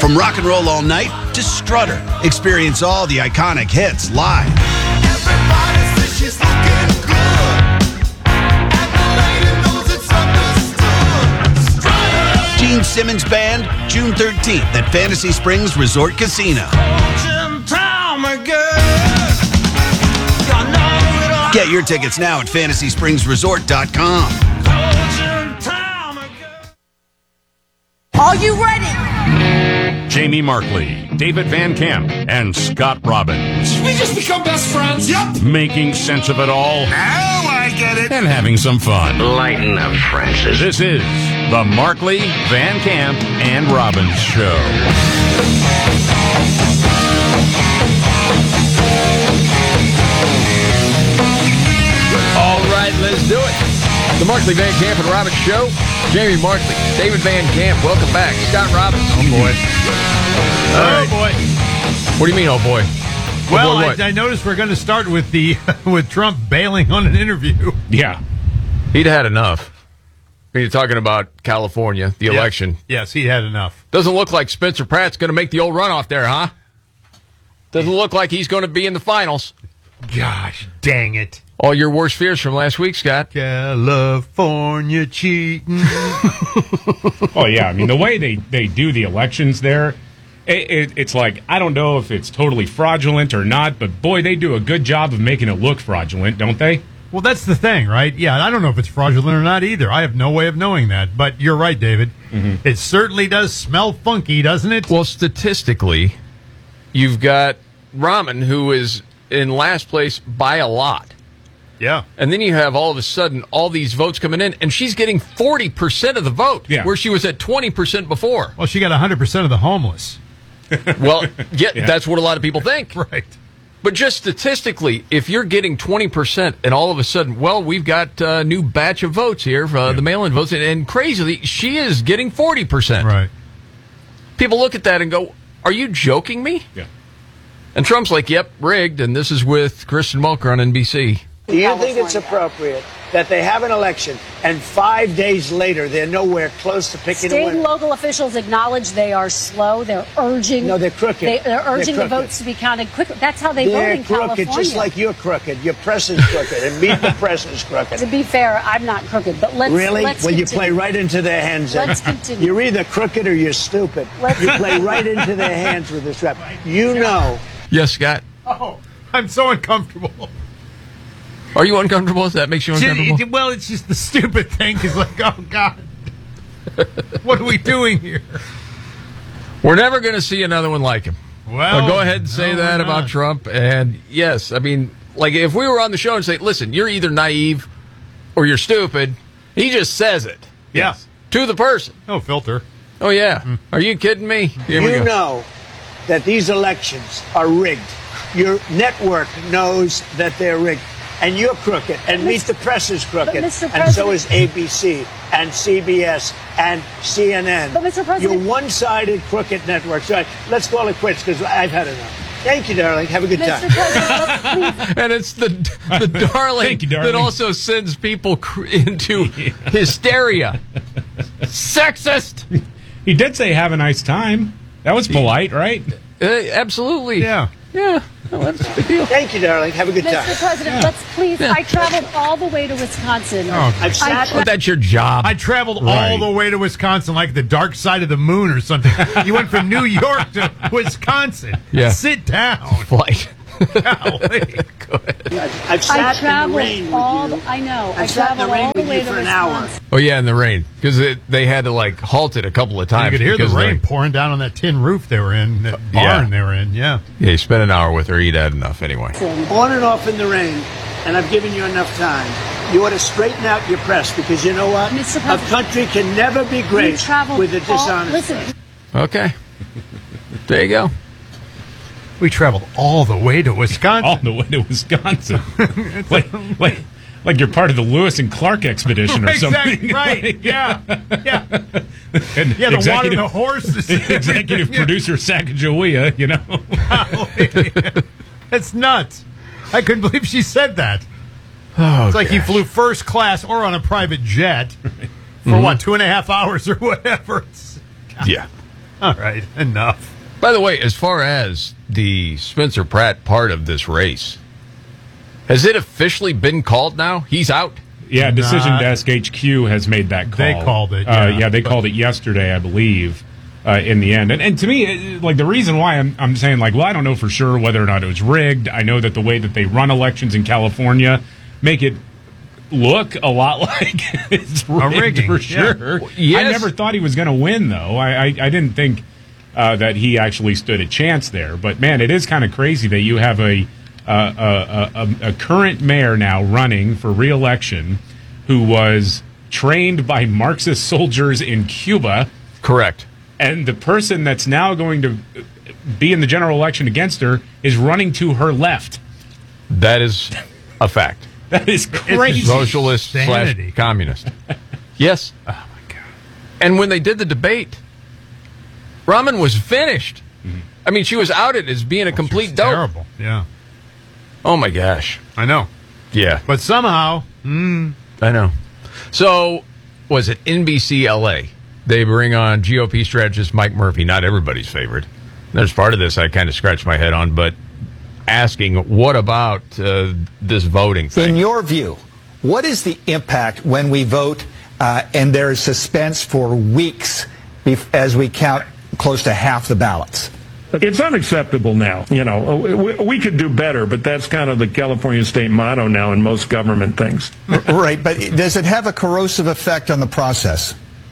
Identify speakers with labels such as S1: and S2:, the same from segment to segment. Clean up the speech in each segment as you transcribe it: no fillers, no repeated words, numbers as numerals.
S1: From rock and roll all night to Strutter, experience all the iconic hits live.
S2: Everybody says she's looking good, and the lady knows it's understood. Strutter.
S1: Gene Simmons Band, June 13th at Fantasy Springs Resort Casino. Get your tickets now at FantasySpringsResort.com.
S3: Are you ready?
S4: Jamie Markley, David Van Camp, and Scott Robbins.
S2: We just become best friends. Yep.
S4: Making sense of it all
S2: Now I get it.
S4: and having some fun.
S5: Lighten up, Francis.
S4: This is the Markley, Van Camp, and Robbins Show.
S6: All right, let's do it. The Markley, Van Camp, and Robbins Show. Jamie Markley, David Van Camp, welcome back. Scott Robbins.
S7: Oh, boy.
S6: All right.
S7: boy.
S6: What do you mean, oh boy?
S7: Well,
S6: Oh, boy, what?
S7: I noticed we're going to start with with Trump bailing on an interview.
S4: Yeah.
S6: He'd had enough. I mean, you're talking about California, the election.
S7: Yes, he had enough.
S6: Doesn't look like Spencer Pratt's going to make the old runoff there, huh? Doesn't look like he's going to be in the finals.
S7: Gosh, dang it.
S6: All your worst fears from last week, Scott.
S7: California cheating.
S4: Oh, yeah. I mean, the way they do the elections there, it's like, I don't know if it's totally fraudulent or not, but boy, they do a good job of making it look fraudulent, don't they?
S7: Well, that's the thing, right? Yeah, I don't know if it's fraudulent or not either. I have no way of knowing that. But you're right, David. Mm-hmm. It certainly does smell funky, doesn't it?
S6: Well, statistically, you've got Rahman, who is in last place by a lot.
S7: Yeah.
S6: And then you have all of a sudden all these votes coming in, and she's getting 40% of the vote, where she was at 20% before.
S7: Well, she got 100% of the homeless.
S6: Well, yeah, that's what a lot of people think.
S7: Right.
S6: But just statistically, if you're getting 20% and all of a sudden, well, we've got a new batch of votes here, the mail-in votes, and crazily, she is getting 40%.
S7: Right.
S6: People look at that and go, are you joking me?
S4: Yeah.
S6: And Trump's like, yep, rigged, and this is with Kristen Welker on NBC.
S8: Do you think it's appropriate that they have an election and 5 days later they're nowhere close to picking a
S3: State
S8: winner?
S3: and local officials acknowledge they are slow. They're urging.
S8: No, they're crooked.
S3: They're urging
S8: They're
S3: the
S8: crooked.
S3: votes to be counted quickly. That's how they vote
S8: They're
S3: in
S8: crooked,
S3: California.
S8: just like you're crooked. Your press is crooked, and Meet the Press is crooked.
S3: To be fair, I'm not crooked, but let's
S8: Really?
S3: Let's
S8: Well, you
S3: continue.
S8: play right into their hands. then.
S3: Let's continue.
S8: You're either crooked or you're stupid. You play right into their hands with this rap. You know.
S6: Yes, Scott?
S7: Oh, I'm so uncomfortable.
S6: Are you uncomfortable? Does that makes you uncomfortable?
S7: Well, it's just the stupid thing is like, oh, God. What are we doing here?
S6: We're never going to see another one like him.
S7: Well,
S6: go ahead and say
S7: no,
S6: that
S7: we're
S6: about
S7: not.
S6: Trump. And yes, I mean, like if we were on the show and say, listen, you're either naive or you're stupid, he just says it.
S7: Yeah.
S6: To the person.
S7: No filter.
S6: Oh, yeah. Are you kidding me? Here we
S8: You
S6: go.
S8: know that these elections are rigged. Your network knows that they're rigged. And you're crooked, and Meet the Press is crooked,
S3: Mr.
S8: and so
S3: President-
S8: is ABC, and CBS, and CNN.
S3: But, Mr. President-
S8: You're one-sided crooked networks. All right, let's call it quits, because I've had enough. Thank you, darling. Have a good
S3: Mr.
S8: time.
S3: President, let's please.
S6: And it's the darling,
S4: Thank you, darling.
S6: that also sends people into hysteria. Sexist.
S4: He did say have a nice time. That was polite, right?
S6: Absolutely.
S7: Yeah.
S6: Yeah. Well, that's a big deal.
S8: Thank you, darling. Have a good time.
S3: Mr. President, let's please. I traveled all the way to Wisconsin.
S7: Oh,
S8: I've sat
S6: Well, that's your job.
S7: I traveled
S4: Right.
S7: all the way to Wisconsin, like the dark side of the moon or something. You went from New York to Wisconsin.
S6: Yeah.
S7: Sit down.
S6: Flight.
S7: Golly.
S8: I've sat
S3: I
S8: in the
S3: traveled
S8: rain
S3: all.
S8: with you.
S3: I know. I
S8: I've sat in the
S3: traveled
S8: rain
S3: all the
S8: with
S3: way
S8: you
S3: to
S8: for an hour.
S3: Wisconsin.
S6: Oh, yeah, in the rain. Because they had to, like, halt it a couple of
S7: You
S6: times.
S7: could hear the
S6: because
S7: rain
S6: they-
S7: pouring down on that tin roof they were in, that
S6: yeah.
S7: barn they were in. Yeah.
S6: Yeah, you spent an hour with her. He'd had enough anyway.
S8: On and off in the rain, and I've given you enough time. You ought to straighten out your press, because you know what?
S3: Mr.
S8: A
S3: President,
S8: country can never be
S3: We
S8: great
S3: traveled
S8: with a
S3: all.
S8: dishonest
S3: Listen,
S8: press.
S6: Okay. There you go.
S7: We traveled all the way to Wisconsin.
S4: All the way to Wisconsin. like you're part of the Lewis and Clark expedition or
S7: Exactly,
S4: something.
S7: right.
S4: Like,
S7: Yeah. Yeah.
S4: and
S7: Yeah, the water, the horses.
S4: executive producer Sacagawea, you know.
S7: That's nuts. I couldn't believe she said that.
S6: Oh,
S7: It's like he
S6: gosh.
S7: flew first class or on a private jet for what, 2.5 hours or whatever. It's,
S6: Yeah.
S7: All right, enough.
S6: By the way, as far as the Spencer Pratt part of this race, has it officially been called now? He's out?
S4: Yeah, Decision Desk HQ has made that call.
S7: They called it,
S4: They called it yesterday, I believe, in the end. And to me, like, the reason why I'm saying, like, well, I don't know for sure whether or not it was rigged. I know that the way that they run elections in California make it look a lot like it's rigged for sure.
S6: Yes.
S4: I never thought he was going to win, though. I didn't think that he actually stood a chance there. But, man, it is kind of crazy that you have a current mayor now running for re-election who was trained by Marxist soldiers in Cuba.
S6: Correct.
S4: And the person that's now going to be in the general election against her is running to her left.
S6: That is a fact.
S4: That is crazy.
S6: Socialist / communist. Yes.
S7: Oh, my God.
S6: And when they did the debate, Rahman was finished.
S4: Mm-hmm.
S6: I mean, she was outed as being a complete dope.
S7: Terrible. Yeah.
S6: Oh, my gosh.
S7: I know.
S6: Yeah.
S7: But somehow,
S6: I know. So, was it NBC LA? They bring on GOP strategist Mike Murphy, not everybody's favorite. There's part of this I kind of scratched my head on, but asking, what about this voting thing?
S5: In your view, what is the impact when we vote and there is suspense for weeks as we count close to half the ballots?
S9: It's unacceptable now. You know, we could do better, but that's kind of the California state motto now in most government things.
S5: Right, but does it have a corrosive effect on the process?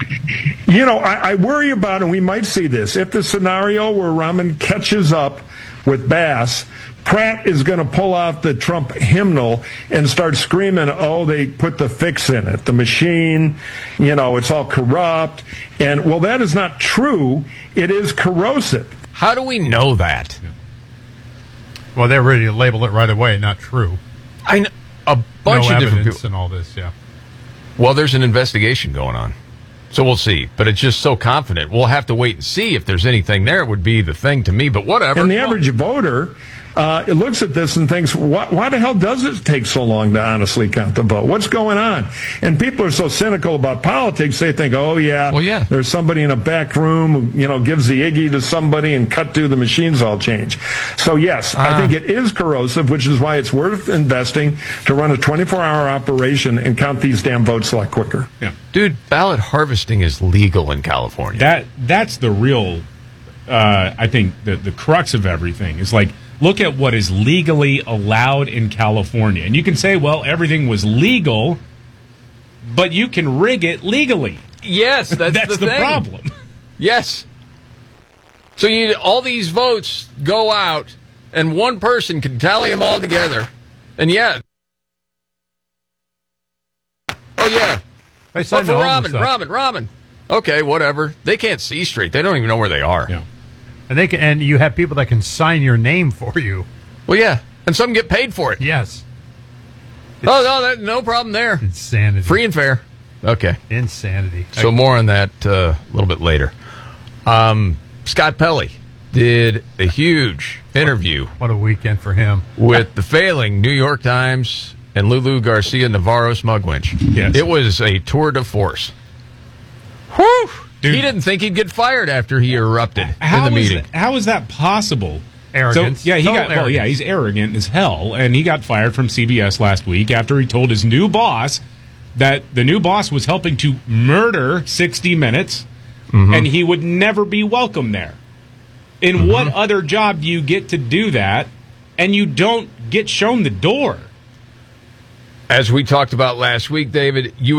S9: You know, I worry about, and we might see this, if the scenario where Rahman catches up with Bass, Pratt is going to pull out the Trump hymnal and start screaming, oh, they put the fix in it. The machine, you know, it's all corrupt. And, well, that is not true. It is corrosive.
S6: How do we know that?
S7: well, they're ready to label it right away, not true.
S6: I know a bunch
S7: No
S6: of different
S7: evidence
S6: people.
S7: and all this, yeah.
S6: Well, there's an investigation going on. So we'll see. But it's just so confident. We'll have to wait and see if there's anything there. It would be the thing to me, but whatever.
S9: And the average voter it looks at this and thinks, why the hell does it take so long to honestly count the vote? What's going on? And people are so cynical about politics, they think, oh, yeah,
S6: Well, yeah.
S9: there's somebody in a back room who, you know, gives the Iggy to somebody and cut through the machines all change. So, yes, I think it is corrosive, which is why it's worth investing to run a 24-hour operation and count these damn votes a lot quicker.
S4: Yeah.
S6: Dude, ballot harvesting is legal in California.
S4: That's the real, I think, the crux of everything. Is like, look at what is legally allowed in California. And you can say, well, everything was legal, but you can rig it legally.
S6: Yes, that's
S4: the
S6: thing.
S4: problem.
S6: Yes. So all these votes go out, and one person can tally them all together. And yeah. Oh, yeah.
S7: They
S6: Vote
S7: signed
S6: for
S7: the homeless stuff.
S6: Ramen. Okay, whatever. They can't see straight. They don't even know where they are.
S4: Yeah.
S7: And you have people that can sign your name for you.
S6: Well, yeah. And some get paid for it.
S7: Yes.
S6: No problem there.
S7: Insanity.
S6: Free and fair. Okay.
S7: Insanity.
S6: So more on that a little bit later. Scott Pelley did a huge interview
S7: What a weekend for him.
S6: with the failing New York Times and Lulu Garcia Navarro Smugwinch.
S4: Yes.
S6: It was a tour de force. Whew!
S4: Dude.
S6: He didn't think he'd get fired after he erupted in the meeting.
S4: How is that possible?
S7: Arrogance.
S4: So, yeah,
S7: Total arrogance.
S4: he's arrogant as hell, and he got fired from CBS last week after he told his new boss that the new boss was helping to murder 60 Minutes, and he would never be welcome there. In what other job do you get to do that, and you don't get shown the door?
S6: As we talked about last week, David, you